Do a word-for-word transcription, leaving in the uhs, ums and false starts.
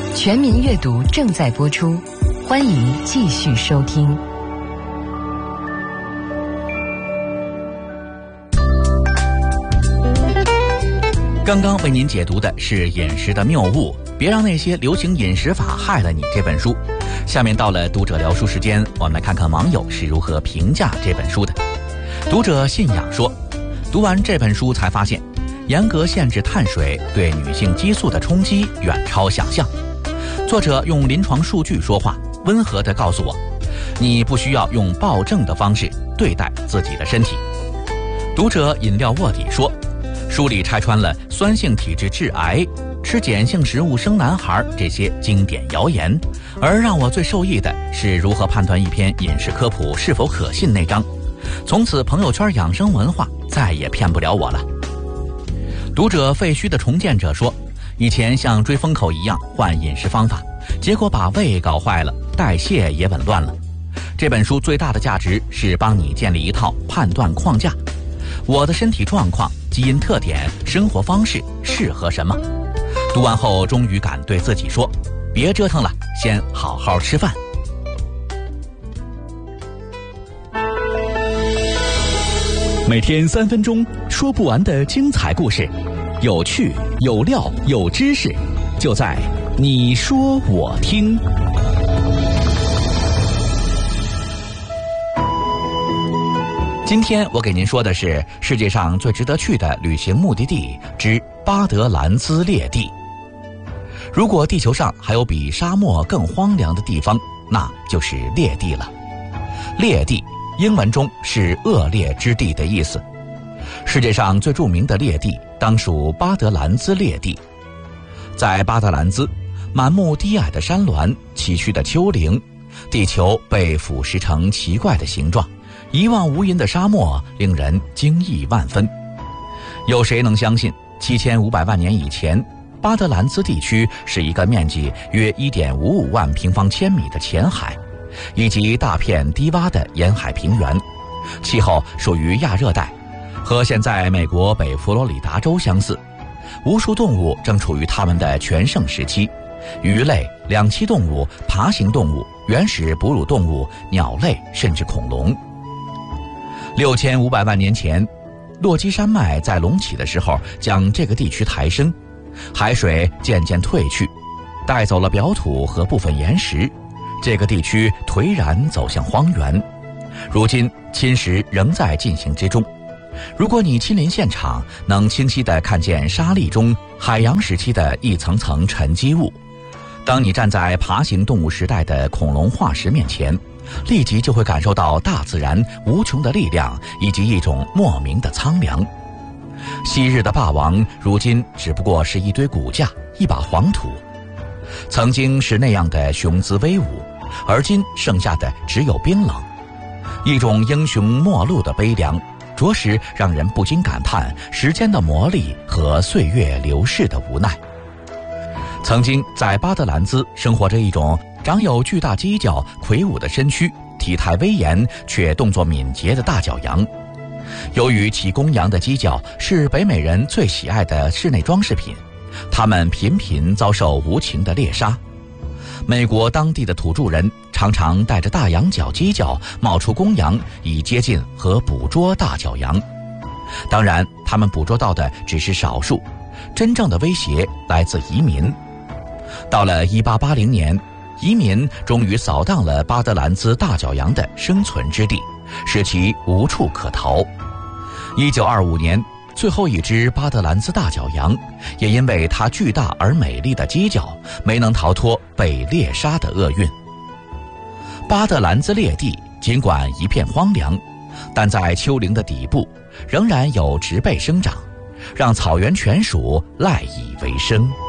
全民阅读正在播出，欢迎继续收听。 刚刚为您解读的是《饮食的谬误》，别让那些流行饮食法害了你这本书。下面到了读者聊书时间，我们来看看网友是如何评价这本书的。读者信仰说，读完这本书才发现，严格限制碳水对女性激素的冲击远超想象。作者用临床数据说话，温和地告诉我，你不需要用暴政的方式对待自己的身体。读者饮料卧底说，书里拆穿了酸性体质致癌、吃碱性食物生男孩这些经典谣言，而让我最受益的是如何判断一篇饮食科普是否可信那章。从此朋友圈养生文化再也骗不了我了。读者废墟的重建者说，以前像追风口一样换饮食方法，结果把胃搞坏了，代谢也紊乱了。这本书最大的价值是帮你建立一套判断框架，我的身体状况、基因特点、生活方式适合什么。读完后终于敢对自己说，别折腾了，先好好吃饭。 每天三分钟，说不完的精彩故事，有趣有料有知识，就在你说我听。 今天我给您说的是世界上最值得去的旅行目的地之巴德兰兹列地。如果地球上还有比沙漠更荒凉的地方，那就是列地了。列地英文中是恶劣之地的意思。世界上最著名的列地当属巴德兰兹列地。在巴德兰兹，满目低矮的山峦，崎岖的丘陵，地球被腐蚀成奇怪的形状，一望无垠的沙漠令人惊异万分。有谁能相信七千五百万年以前，巴德兰兹地区是一个面积约 一点五五万平方千米的浅海，以及大片低洼的沿海平原，气候属于亚热带，和现在美国北佛罗里达州相似。无数动物正处于它们的全盛时期，鱼类、两栖动物、爬行动物、原始哺乳动物、鸟类，甚至恐龙。六千五百万年前，落基山脉在隆起的时候将这个地区抬升，海水渐渐退去，带走了表土和部分岩石，这个地区颓然走向荒原。如今侵蚀仍在进行之中。如果你亲临现场，能清晰地看见沙砾中海洋时期的一层层沉积物。当你站在爬行动物时代的恐龙化石面前，立即就会感受到大自然无穷的力量以及一种莫名的苍凉。昔日的霸王如今只不过是一堆骨架，一把黄土。曾经是那样的雄姿威武，而今剩下的只有冰冷，一种英雄末路的悲凉，着实让人不禁感叹时间的磨砺和岁月流逝的无奈。曾经在巴德兰兹生活着一种长有巨大犄角、魁梧的身躯、体态威严却动作敏捷的大角羊。由于其公羊的犄角是北美人最喜爱的室内装饰品，它们频频遭受无情的猎杀。美国当地的土著人常常带着大羊角犄角冒出公羊，以接近和捕捉大角羊。当然，他们捕捉到的只是少数，真正的威胁来自移民。到了一八八零年，移民终于扫荡了巴德兰兹大角羊的生存之地，使其无处可逃。一九二五年，最后一只巴德兰兹大角羊也因为它巨大而美丽的犄角，没能逃脱被猎杀的厄运。巴德兰兹列地尽管一片荒凉，但在丘陵的底部仍然有植被生长，让草原犬属赖以为生。